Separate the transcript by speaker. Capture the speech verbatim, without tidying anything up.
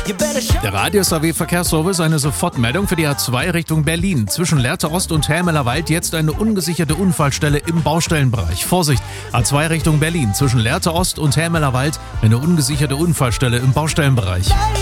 Speaker 1: Der Radius A W Verkehrsservice, eine Sofortmeldung für die A zwei Richtung Berlin. Zwischen Lehrte Ost und Helmelerwald jetzt eine ungesicherte Unfallstelle im Baustellenbereich. Vorsicht, A zwei Richtung Berlin. Zwischen Lehrte Ost und Helmelerwald eine ungesicherte Unfallstelle im Baustellenbereich.